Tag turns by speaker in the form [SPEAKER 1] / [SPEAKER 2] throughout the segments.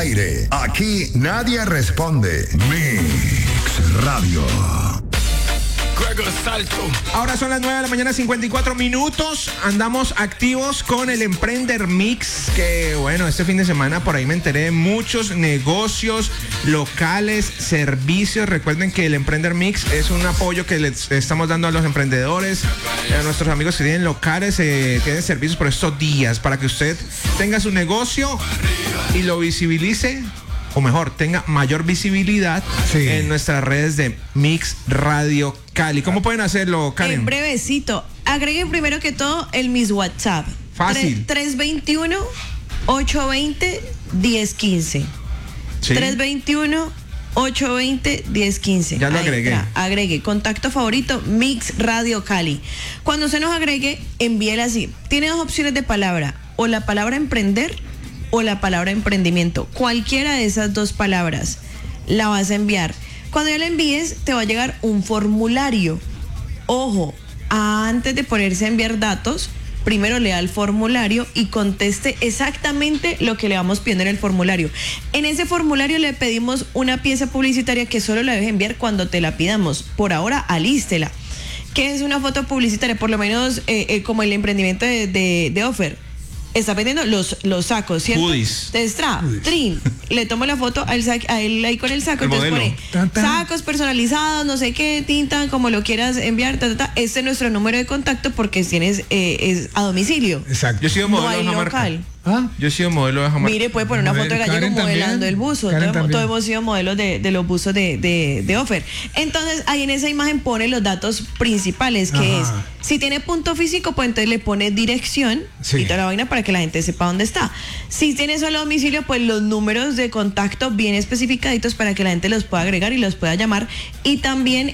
[SPEAKER 1] aire. Aquí nadie responde. Mix Radio.
[SPEAKER 2] Ahora son las 9 de la mañana, 54 minutos. Andamos activos con el Emprender Mix. Que bueno, este fin de semana por ahí me enteré de muchos negocios locales, servicios. Recuerden que el Emprender Mix es un apoyo que les estamos dando a los emprendedores, a nuestros amigos que tienen locales, tienen servicios por estos días, para que usted tenga su negocio y lo visibilice, o mejor, tenga mayor visibilidad en nuestras redes de Mix Radio Cali. ¿Cómo pueden hacerlo, Karen?
[SPEAKER 3] En brevecito, agreguen primero que todo el Miss WhatsApp.
[SPEAKER 2] Fácil.
[SPEAKER 3] 321-820-1015.
[SPEAKER 2] Sí.
[SPEAKER 3] 321-820-1015.
[SPEAKER 2] Ya lo agregué.
[SPEAKER 3] Agregue. Contacto favorito, Mix Radio Cali. Cuando usted nos agregue, envíela así. Tiene dos opciones de palabra. O la palabra emprender o la palabra emprendimiento. Cualquiera de esas dos palabras la vas a enviar. Cuando ya la envíes, te va a llegar un formulario. Ojo, antes de ponerse a enviar datos, primero lea el formulario y conteste exactamente lo que le vamos pidiendo en el formulario. En ese formulario le pedimos una pieza publicitaria que solo la debes enviar cuando te la pidamos. Por ahora, alístela. ¿Qué es una foto publicitaria? Por lo menos como el emprendimiento de Offer. Está vendiendo los sacos, ¿cierto?
[SPEAKER 2] Hoodies.
[SPEAKER 3] Entonces, trin, le tomo la foto a él ahí con el saco,
[SPEAKER 2] El
[SPEAKER 3] entonces
[SPEAKER 2] modelo.
[SPEAKER 3] pone sacos personalizados, no sé qué, tinta, como lo quieras enviar, Este es nuestro número de contacto porque tienes es a domicilio.
[SPEAKER 4] Exacto.
[SPEAKER 2] Yo he sido modelo
[SPEAKER 3] No hay
[SPEAKER 2] de esa marca.
[SPEAKER 3] local.
[SPEAKER 4] ¿Ah?
[SPEAKER 2] Yo he sido modelo de esa marca.
[SPEAKER 3] Mire, puede poner una foto de Gallego
[SPEAKER 4] Karen
[SPEAKER 3] modelando
[SPEAKER 4] también.
[SPEAKER 3] el buzo.
[SPEAKER 4] Karen
[SPEAKER 3] Todos
[SPEAKER 4] también.
[SPEAKER 3] hemos sido modelos de los buzos de Offer. Entonces, ahí en esa imagen pone los datos principales, que
[SPEAKER 4] Ajá.
[SPEAKER 3] es, si tiene punto físico, pues entonces le pone dirección
[SPEAKER 4] Sí.
[SPEAKER 3] y toda la vaina para que la gente sepa dónde está. Si tiene solo domicilio, pues los números de contacto bien especificaditos para que la gente los pueda agregar y los pueda llamar. Y también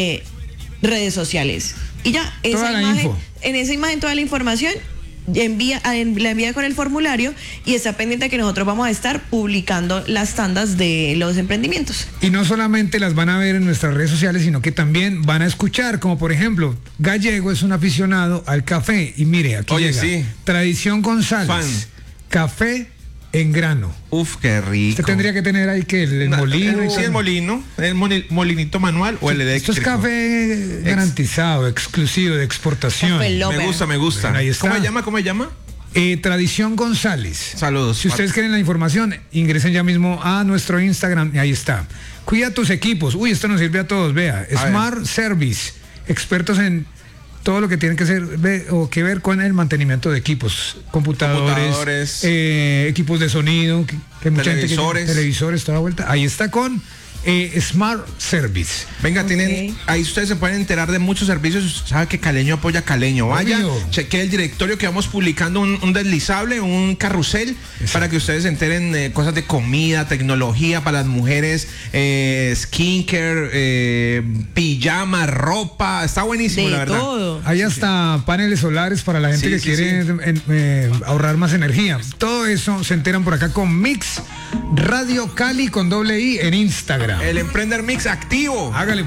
[SPEAKER 3] redes sociales. Y ya,
[SPEAKER 4] Toda la info.
[SPEAKER 3] en esa imagen toda la información. La envía con el formulario y está pendiente que nosotros vamos a estar publicando las tandas de los emprendimientos.
[SPEAKER 4] Y no solamente las van a ver en nuestras redes sociales, sino que también van a escuchar, como por ejemplo, Gallego es un aficionado al café. Y mire, aquí
[SPEAKER 2] Oye,
[SPEAKER 4] llega.
[SPEAKER 2] sí.
[SPEAKER 4] Tradición González.
[SPEAKER 2] Fan.
[SPEAKER 4] Café en grano.
[SPEAKER 2] Uf, qué rico.
[SPEAKER 4] Usted tendría que tener ahí que el molino. y
[SPEAKER 2] Sí,
[SPEAKER 4] todo.
[SPEAKER 2] el molino. El molinito manual o el
[SPEAKER 4] Esto
[SPEAKER 2] eléctrico.
[SPEAKER 4] es café garantizado, exclusivo, de exportación.
[SPEAKER 3] Café Lover.
[SPEAKER 2] Me gusta.
[SPEAKER 4] Bueno, ahí está.
[SPEAKER 2] ¿Cómo se llama?
[SPEAKER 4] Tradición González.
[SPEAKER 2] Saludos.
[SPEAKER 4] Si ustedes quieren la información, ingresen ya mismo a nuestro Instagram y ahí está. Cuida tus equipos. Uy, esto nos sirve a todos, vea. Smart Service, expertos en todo lo que tiene que ser o que ver con el mantenimiento de equipos, computadores, equipos de sonido, que mucha
[SPEAKER 2] televisores.
[SPEAKER 4] gente televisores, toda la vuelta. Ahí está con Smart Service.
[SPEAKER 2] Venga,
[SPEAKER 3] Ok.
[SPEAKER 2] ahí ustedes se pueden enterar de muchos servicios. Sabe que Caleño apoya a Caleño. Vaya,
[SPEAKER 4] Obvio.
[SPEAKER 2] chequee el directorio que vamos publicando, un deslizable, un carrusel, para que ustedes se enteren de cosas de comida, tecnología para las mujeres, skincare, pijama, ropa. Está buenísimo, la
[SPEAKER 3] De
[SPEAKER 2] verdad.
[SPEAKER 3] todo.
[SPEAKER 4] Hay hasta paneles solares para la gente
[SPEAKER 2] Sí,
[SPEAKER 4] que
[SPEAKER 2] sí,
[SPEAKER 4] quiere ahorrar más energía. Todo eso se enteran por acá con Mix Radio Cali con doble I en Instagram.
[SPEAKER 2] El Emprender Mix activo.
[SPEAKER 4] Hágale pues.